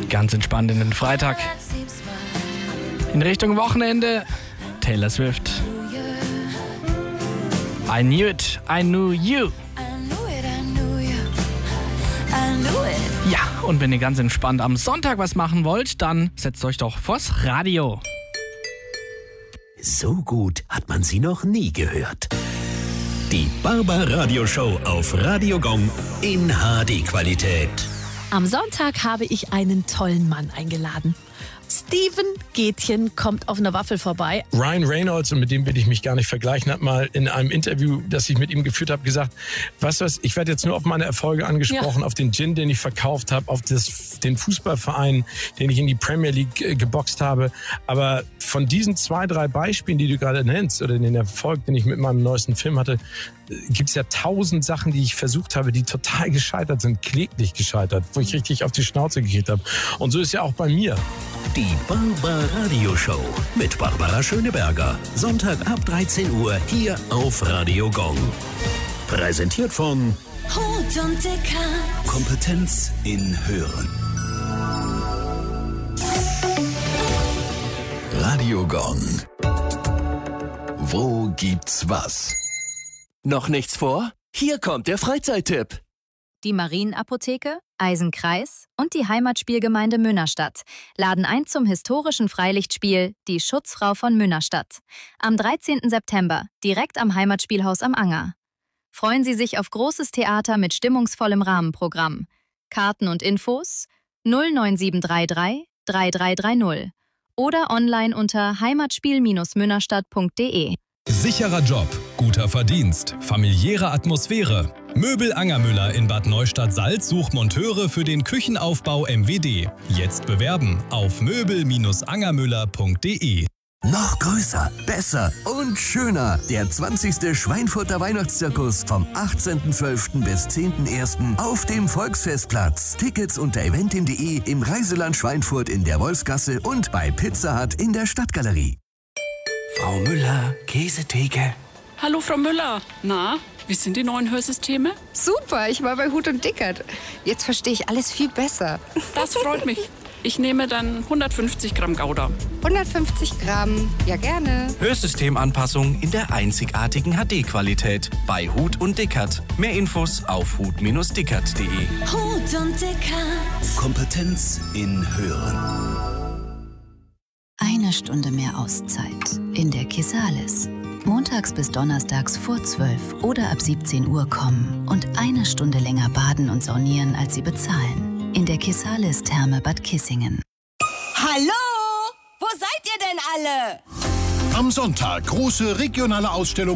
Ganz entspannt in den Freitag. In Richtung Wochenende, Taylor Swift. I knew it, I knew you. Ja, und wenn ihr ganz entspannt am Sonntag was machen wollt, dann setzt euch doch vors Radio. So gut hat man sie noch nie gehört. Die Barbara-Radio-Show auf Radio Gong in HD-Qualität. Am Sonntag habe ich einen tollen Mann eingeladen. Steven Gätchen kommt auf einer Waffel vorbei. Ryan Reynolds, und mit dem will ich mich gar nicht vergleichen, hat mal in einem Interview, das ich mit ihm geführt habe, gesagt, weißt du was, ich werde jetzt nur auf meine Erfolge angesprochen, auf den Gin, den ich verkauft habe, auf den Fußballverein, den ich in die Premier League geboxt habe. Aber von diesen 2, 3 Beispielen, die du gerade nennst, oder den Erfolg, den ich mit meinem neuesten Film hatte, gibt es ja 1000 Sachen, die ich versucht habe, die total gescheitert sind, kläglich gescheitert, wo ich richtig auf die Schnauze gekriegt habe. Und so ist ja auch bei mir. Die Barbara-Radio-Show mit Barbara Schöneberger. Sonntag ab 13 Uhr hier auf Radio Gong. Präsentiert von Hut und Dickert. Kompetenz in Hören. Radio Gong. Wo gibt's was? Noch nichts vor? Hier kommt der Freizeittipp. Die Marienapotheke, Eisenkreis und die Heimatspielgemeinde Münnerstadt laden ein zum historischen Freilichtspiel Die Schutzfrau von Münnerstadt. Am 13. September, direkt am Heimatspielhaus am Anger. Freuen Sie sich auf großes Theater mit stimmungsvollem Rahmenprogramm. Karten und Infos 09733 3330 oder online unter heimatspiel-münnerstadt.de. Sicherer Job, guter Verdienst, familiäre Atmosphäre. Möbel Angermüller in Bad Neustadt-Salz sucht Monteure für den Küchenaufbau MWD. Jetzt bewerben auf möbel-angermüller.de. Noch größer, besser und schöner. Der 20. Schweinfurter Weihnachtszirkus vom 18.12. bis 10.01. auf dem Volksfestplatz. Tickets unter eventim.de, im Reiseland Schweinfurt in der Wolfsgasse und bei Pizza Hut in der Stadtgalerie. Frau Müller, Käsetheke. Hallo Frau Müller. Na, wie sind die neuen Hörsysteme? Super, ich war bei Hut und Dickert. Jetzt verstehe ich alles viel besser. Das freut mich. Ich nehme dann 150 Gramm Gouda. 150 Gramm, ja gerne. Hörsystemanpassung in der einzigartigen HD-Qualität bei Hut und Dickert. Mehr Infos auf hut-dickert.de. Hut und Dickert. Kompetenz in Hören. Eine Stunde mehr Auszeit in der Kisalis. Montags bis donnerstags vor 12 oder ab 17 Uhr kommen und eine Stunde länger baden und saunieren, als Sie bezahlen. In der Kisalis Therme Bad Kissingen. Hallo? Wo seid ihr denn alle? Am Sonntag große regionale Ausstellung